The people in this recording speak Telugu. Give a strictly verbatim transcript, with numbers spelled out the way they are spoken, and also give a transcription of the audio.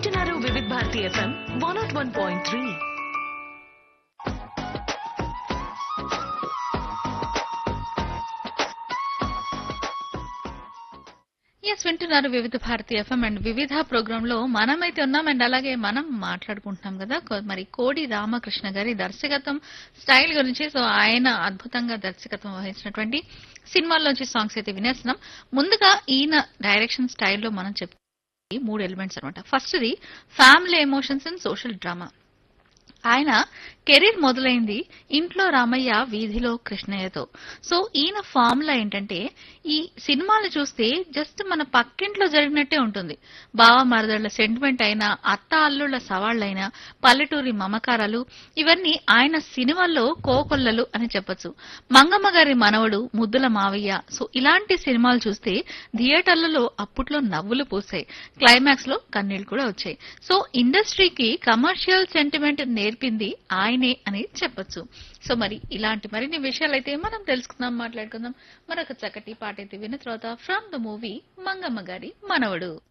వింటున్నారు వివిధ Bharati FM one not one point three. Yes వింటున్నారు వివిధ భారతి ఎఫ్ఎం అండ్ వివిధ ప్రోగ్రామ్ లో మనమైతే ఉన్నాం అండ్ అలాగే మనం మాట్లాడుకుంటున్నాం కదా కొ- మరి కోడి రామకృష్ణ గారి దర్శకత్వం స్టైల్ గురించి. సో ఆయన అద్భుతంగా దర్శకత్వం వహించినటువంటి సినిమాల్లోంచి సాంగ్స్ అయితే వినేస్తున్నాం. ముందుగా ఈయన డైరెక్షన్ స్టైల్లో మనం చెప్తే మూడు ఎలిమెంట్స్ అనమాట. ఫస్ట్ది family emotions and social drama. ఆయన కెరీర్ మొదలైంది ఇంట్లో రామయ్య వీధిలో కృష్ణయ్యతో. సో ఈయన ఫార్ములా ఏంటంటే ఈ సినిమాలు చూస్తే జస్ట్ మన పక్కింట్లో జరిగినట్టే ఉంటుంది. బావ మరదళ్ల సెంటిమెంట్ అయినా, అత్త అల్లుళ్ల సవాళ్లైనా, పల్లెటూరి మమకారాలు ఇవన్నీ ఆయన సినిమాల్లో కోకొల్లలు అని చెప్పొచ్చు. మంగమ్మ గారి మనవడు, ముద్దుల మావయ్య, సో ఇలాంటి సినిమాలు చూస్తే థియేటర్లలో అప్పట్లో నవ్వులు పూసాయి, క్లైమాక్స్ లో కన్నీళ్లు కూడా వచ్చాయి. సో ఇండస్ట్రీకి కమర్షియల్ సెంటిమెంట్ నేర్పింది ఆయనే అని చెప్పొచ్చు. సో మరి ఇలాంటి మరిన్ని విషయాలైతే మనం తెలుసుకుందాం, మాట్లాడుకుందాం. మరొక చక్కటి పాట అయితే విన్న తర్వాత ఫ్రమ్ ద మూవీ మంగమ్మ గారి మనవడు.